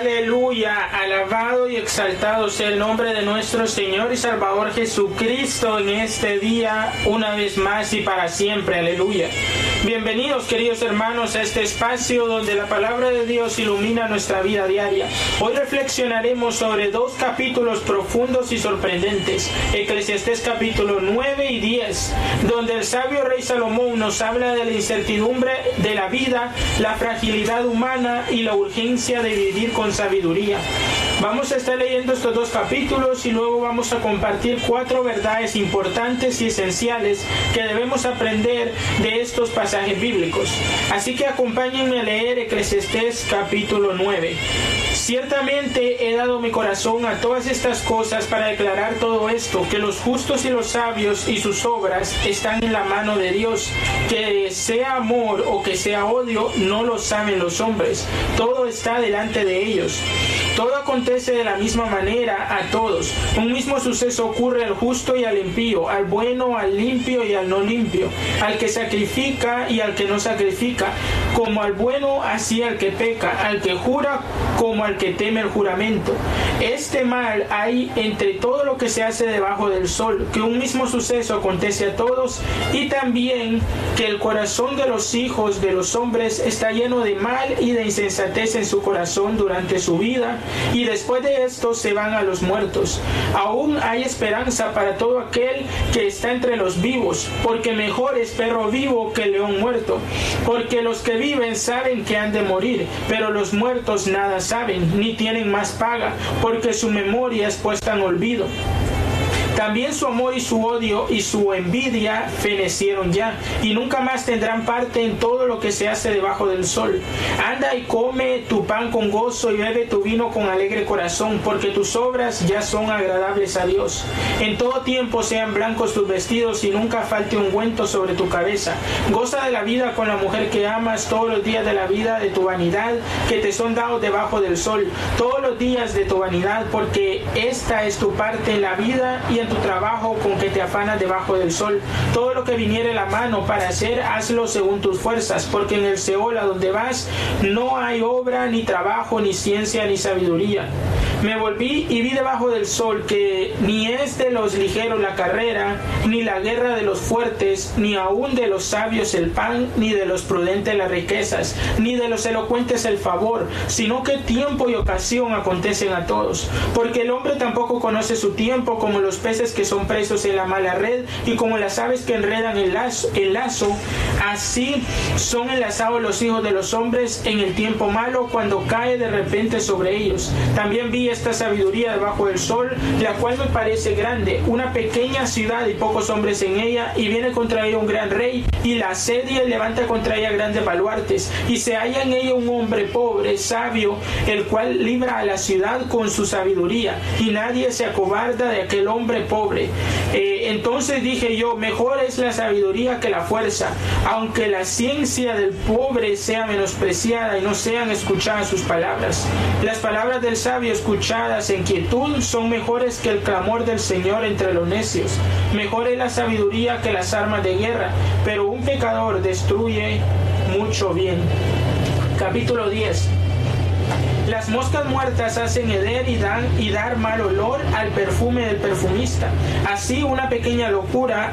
Aleluya, alabado y exaltado sea el nombre de nuestro Señor y Salvador Jesucristo en este día, una vez más y para siempre. Aleluya. Bienvenidos, queridos hermanos, a este espacio donde la palabra de Dios ilumina nuestra vida diaria. Hoy reflexionaremos sobre dos capítulos profundos y sorprendentes, Eclesiastés capítulo 9 y 10, donde el sabio rey Salomón nos habla de la incertidumbre de la vida, la fragilidad humana y la urgencia de vivir con sabiduría. Vamos a estar leyendo estos dos capítulos y luego vamos a compartir 4 verdades importantes y esenciales que debemos aprender de estos pasajes bíblicos. Así que acompáñenme a leer Eclesiastés capítulo 9. Ciertamente he dado mi corazón a todas estas cosas para declarar todo esto, que los justos y los sabios y sus obras están en la mano de Dios. Que sea amor o que sea odio, no lo saben los hombres. Todo está delante de ellos. Todo acontece de la misma manera a todos. Un mismo suceso ocurre al justo y al impío, al bueno, al limpio y al no limpio, al que sacrifica y al que no sacrifica, como al bueno así al que peca, al que jura como al que teme el juramento. Este mal hay entre todo lo que se hace debajo del sol, que un mismo suceso acontece a todos, y también que el corazón de los hijos de los hombres está lleno de mal y de insensatez en su corazón durante su vida, y después de esto se van a los muertos. Aún hay esperanza para todo aquel que está entre los vivos, porque mejor es perro vivo que león muerto, porque los que viven saben que han de morir, pero los muertos nada saben, ni tienen más paga, porque su memoria es puesta en olvido. También su amor y su odio y su envidia fenecieron ya, y nunca más tendrán parte en todo lo que se hace debajo del sol. Anda y come tu pan con gozo y bebe tu vino con alegre corazón, porque tus obras ya son agradables a Dios. En todo tiempo sean blancos tus vestidos y nunca falte ungüento sobre tu cabeza. Goza de la vida con la mujer que amas todos los días de la vida de tu vanidad, que te son dados debajo del sol, todos los días de tu vanidad, porque esta es tu parte en la vida y en tu trabajo con que te afanas debajo del sol. Todo lo que viniere la mano para hacer, hazlo según tus fuerzas, porque en el Seol a donde vas no hay obra, ni trabajo, ni ciencia, ni sabiduría. Me volví y vi debajo del sol que ni es de los ligeros la carrera, ni la guerra de los fuertes, ni aun de los sabios el pan, ni de los prudentes las riquezas, ni de los elocuentes el favor, sino que tiempo y ocasión acontecen a todos. Porque el hombre tampoco conoce su tiempo, como los peces que son presos en la mala red, y como las aves que enredan el lazo, así son enlazados los hijos de los hombres en el tiempo malo, cuando cae de repente sobre ellos. También vi esta sabiduría debajo del sol, la cual me parece grande, una pequeña ciudad y pocos hombres en ella, y viene contra ella un gran rey, y la asedia y levanta contra ella grandes baluartes, y se halla en ella un hombre pobre, sabio, el cual libra a la ciudad con su sabiduría, y nadie se acobarda de aquel hombre pobre. Entonces dije yo, mejor es la sabiduría que la fuerza, aunque la ciencia del pobre sea menospreciada y no sean escuchadas sus palabras. Las palabras del sabio escuchadas en quietud son mejores que el clamor del Señor entre los necios. Mejor es la sabiduría que las armas de guerra, pero un pecador destruye mucho bien. Capítulo 10. Las moscas muertas hacen heder y dar mal olor al perfume del perfumista. Así una pequeña locura